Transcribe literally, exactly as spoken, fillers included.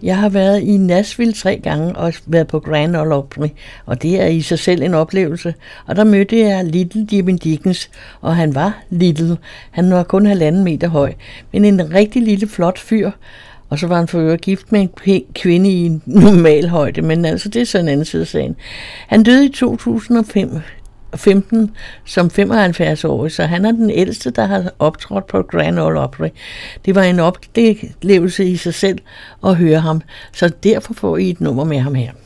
Jeg har været i Nashville tre gange og været på Grand Ole Opry, og det er i sig selv en oplevelse. Og der mødte jeg Little Jimmy Dickens, og han var little. Han var kun halvanden meter høj, men en rigtig lille flot fyr. Og så var han for øvrigt gift med en kvinde i en normal højde, men altså det er så en anden side af sagen. Han døde i to tusind og femten som femoghalvfjerds-årig, så han er den ældste, der har optrådt på Grand Ole Opry. Det var en oplevelse i sig selv at høre ham, så derfor får I et nummer med ham her.